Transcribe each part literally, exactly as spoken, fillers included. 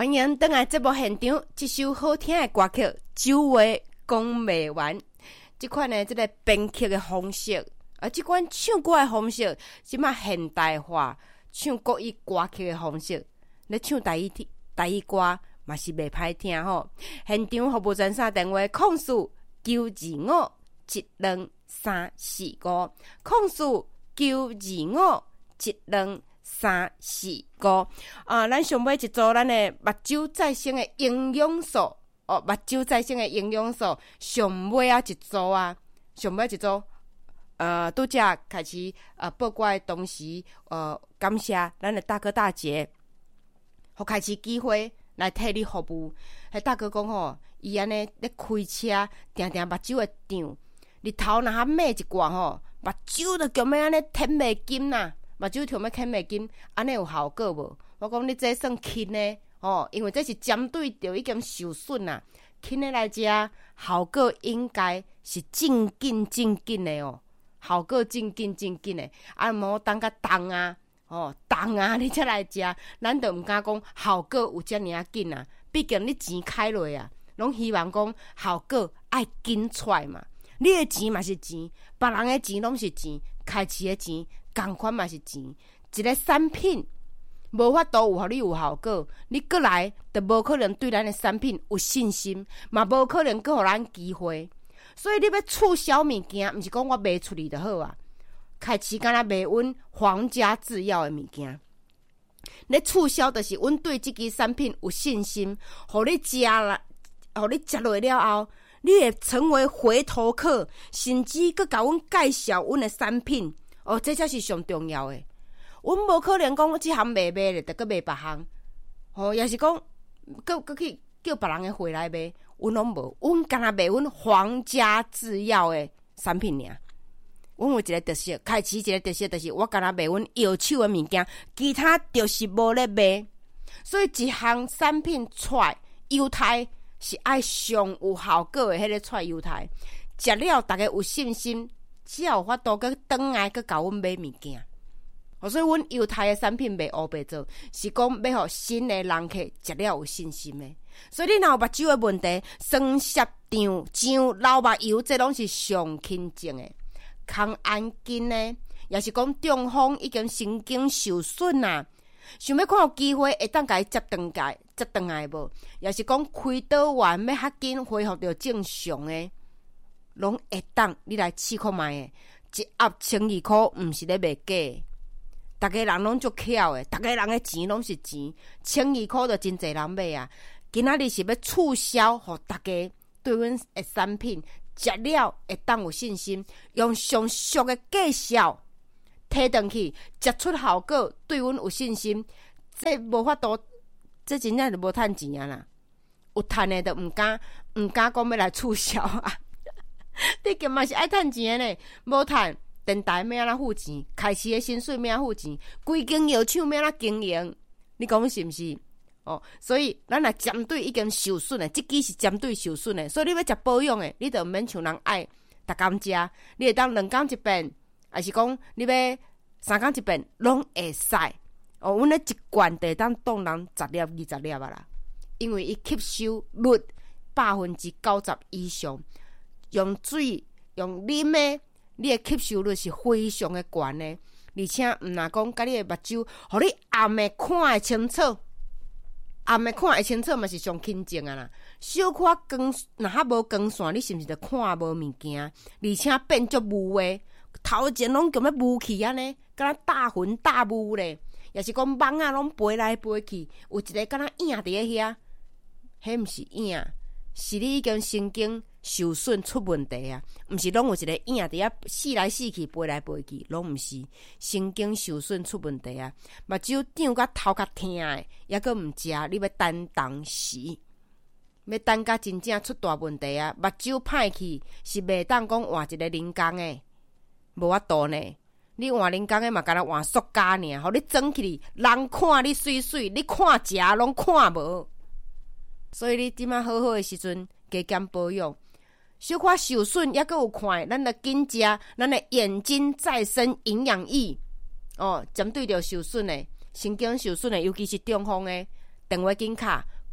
欢迎回来节目现场，这首好听的歌曲久话讲袂完。这款呢，这个编曲的方式，啊，这款唱歌的方式，即马现代化唱国语歌曲的方式，咧唱台语台语歌嘛是袂歹听吼。现场服务专线电话：控诉九二五一两三四五，控诉九二五一两三四五。啊，咱上尾一组咱的目睭再生的营养素哦，目睭再生的营养素上尾啊一组啊，上尾一组。呃，拄则开始呃报过的同时，呃，感谢咱的大哥大姐，互开始机会来替你服务。迄大哥讲吼，伊安尼咧开车，定定目睭会胀，日头若较抹一寡吼，目睭就强要安尼舔袂紧呐，目睭强要舔袂紧，安尼有效果无？我讲你这算轻的哦，因为这是针对着已经受损啦，轻的来食，效果应该是正紧正紧的哦。效果真紧真紧的，啊，莫等甲重啊，哦，重啊，你才来食，咱就毋敢讲效果有遮尔啊紧啊。毕竟你钱开落啊，拢希望讲效果爱紧出来嘛。你的钱嘛是钱，别人的钱拢是钱，开市的钱同款嘛是钱。一个产品无法度有互你有效果，你过来就无可能对咱的产品有信心，嘛无可能搁互咱机会。所以你要促销物件，毋是讲我卖出去就好啊。开始敢若卖阮皇家制药的物件，你促销就是阮对这支产品有信心，互你食啦，互你食落了后，你会成为回头客，甚至佮甲阮介绍阮的产品。哦，这才是上重要的。阮无可能讲即项卖卖咧，就佮卖别项。哦，也是讲，佮佮去叫别人的回来卖。阮拢无，阮干那卖阮皇家制药的产品尔。阮有一个特色，开始一个特色就是我干那卖阮药手的物件，其他就是无咧卖。所以一项产品出来，优待是爱上有效果的迄个出优待，食了大家有信心，才有法度去转来去甲阮买物件。所以阮优待的产品卖乌白做，是讲要互新的人客食了有信心的。所以你若有目睭的问题，酸涩胀胀流目油，这拢是上轻症的。抗安筋呢，也是讲中风已经神经受损啦，想要看有机会会当甲伊接转来，接转来无？也是讲开刀完要较紧恢复到正常的，拢会当你来试看卖的，一盒千二块，毋是咧卖假的。逐个人拢足巧的，逐个人的钱拢是钱，千二块就真侪人买啊。今仔日是要促销，互大家对阮的产品食了会当有信心，用上俗的介绍提转去，食出效果，对阮有信心。这无法度，这真正就无趁钱啊啦！有趁的就毋敢毋敢讲要来促销啊！毕竟嘛是爱趁钱的呢，无趁。电台要安怎付钱？开始的薪水要安怎付钱？规间药厂要安怎经营？你讲是毋是？哦，所以咱来针对已经受损的，这支是针对受损的，所以你要食保养的，你就毋免像人爱逐工食，你会当两工一遍，还是讲你要三工一遍，拢会使。哦，阮咧一罐就会当当人十粒、二十粒啊啦，因为伊吸收率百分之九十以上，用水用啉的。你的吸收率是非常的高的，而且毋若讲甲你的目睭，互你暗的看会清楚，暗的看会清楚嘛是上轻症啊啦。小可光，若较无光线，你是毋是着看无物件？而且变足雾的，头前拢咁要雾气安尼，敢若大云大雾咧，也是讲蚊啊拢飞来飞去，有一个敢若影伫咧遐，迄毋是影，是你已经神经受损出问题啊！毋是拢有一个影伫遐死来死去、飞来飞去，拢毋是神经受损出问题啊！目睭胀甲头壳疼诶，抑阁毋食，你要等当时，要等甲真正出大问题啊！目睭歹去是袂当讲换一个人工诶，无法度呢。你换人工诶嘛，敢若换塑胶尔，互你装起哩，人看你水水，你看食拢看无。所以你即马好好诶时阵，加减保养。小可受损抑阁有看，咱着紧食咱的眼睛再生营养液哦，针对着受损的、神经受损的，尤其是中风的，电话紧卡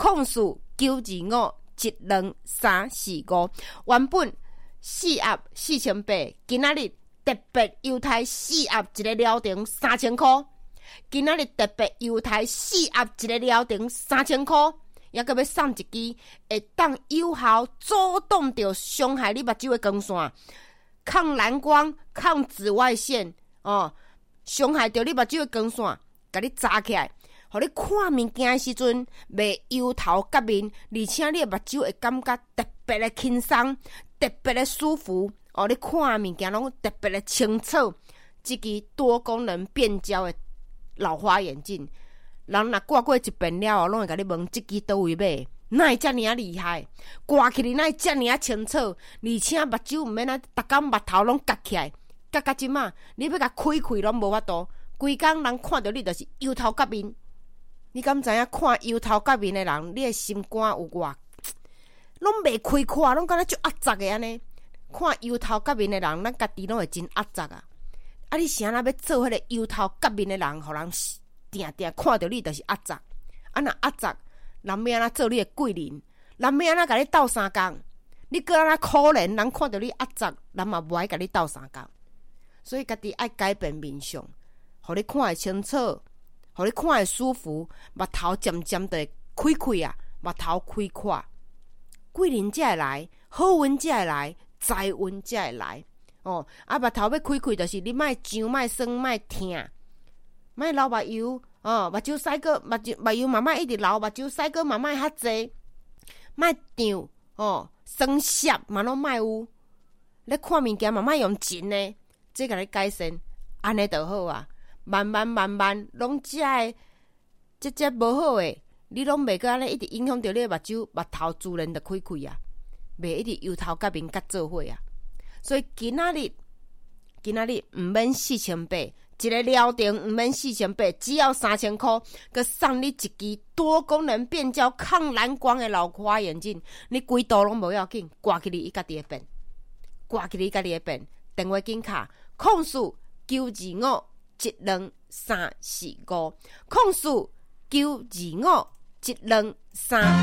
控诉九二五一两三四五。原本四盒四千八，今仔日特别优待四盒一个疗程三千块。今仔日特别优待四盒一个疗程三千块，也阁要送一支会当有效阻挡着伤害你目睭的光线，抗蓝光、抗紫外线哦，伤害着你目睭的光线，甲你扎起来，互你看物件的时阵袂油头甲面，而且你的目睭会感觉特别的轻松，特别的舒服哦，你看物件拢特别的清楚。这支多功能变焦的老花眼镜，人若挂过一遍了后，拢会甲你问这支倒位买，哪会遮尔啊厉害？挂起来哪会遮尔啊清楚？而且目睭毋免啊，逐工目头拢夹起来，夹到即马，你要甲开开拢无法度，规工人看到你就是油头甲面。你敢知影看油头甲面的人，你的心肝有偌，拢袂开看，拢敢若足压榨的安尼。看油头甲面的人，咱家己拢会真压榨啊！啊，你啥若要做迄个油头甲面的人，互人定定看到你就是压榨。啊，若压榨，人要安怎做你的贵人？人要安怎甲你斗相共？你搁安怎可怜？人看到你压榨，人嘛无爱甲你斗相共。所以家己爱改变面相，互你看会清楚，互你看会舒服，目头渐渐的开开啊，目头开阔，贵人才会来，好运才会来，财运才会来。哦，啊，目头要开开，就是你莫痒、莫酸、莫痛，莫流目油哦，目睭屎个目睭目油嘛莫一直流，目睭屎个嘛莫较济，莫胀哦，酸涩嘛拢莫有。咧看物件嘛莫用钱呢，这甲你改善，安尼就好啊。慢慢慢慢，拢遮个这这无好诶，你拢袂个安尼一直影响到你目睭目头自然就开开啊，袂一直油头甲面甲做伙啊。所以今仔日，今仔日毋免四千八，一个疗程毋免四千八，只要三千块，佮送你一支多功能变焦抗蓝光的老花眼镜，你规度拢无要紧，挂起你伊家己会变，挂起你伊家己会变。电话紧卡控诉九二五一两三四五，控诉九二五一两三。